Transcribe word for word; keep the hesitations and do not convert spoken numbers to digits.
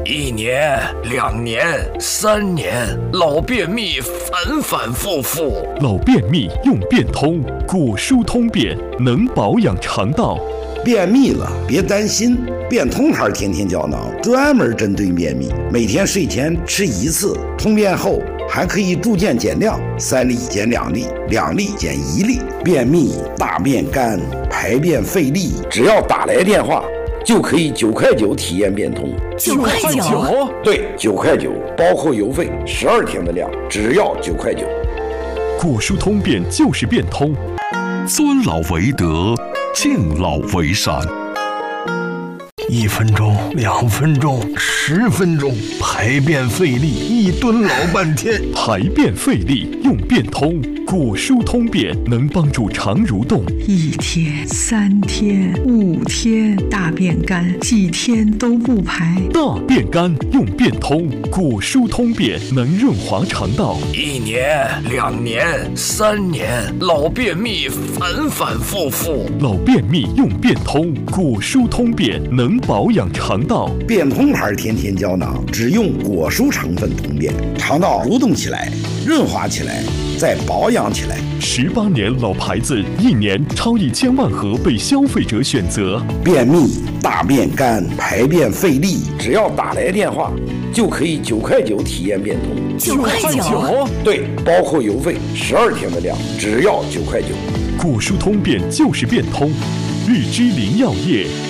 一年、两年、三年，老便秘反反复复。 老便秘用便通，果蔬通便能保养肠道。 便秘了别担心，便通牌天天胶囊专门针对便秘，每天睡前吃一次，通便后还可以逐渐减量，三粒减两粒，两粒减一粒。便秘、大便干、排便费力，只要打来电话就可以九块九体验便通。 九块九？ 对，九块九，包括邮费，十二天的量，只要九块九。 果蔬通便就是便通， 尊老为德，敬老为善。 一分钟，两分钟，十分钟，排便费力，一蹲老半天。 排便费力用便通，果蔬通便能帮助肠蠕动。 一天、三天、五天，大便干，几天都不排。 大便干用便通，果蔬通便能润滑肠道。 一年、两年、三年，老便秘反反复复。 老便秘用便通，果蔬通便能保养肠道。 便通牌天天胶囊只用果蔬成分通便，肠道蠕动起来，润滑起来，再保养起来。 十八年老牌子，一年超一千万盒被消费者选择。 便秘、大便干、排便费力，只要打来电话就可以九块九体验便通。 九块九？ 对，包括邮费，十二天的量，只要九块九。 果蔬通便就是便通，日之林药业。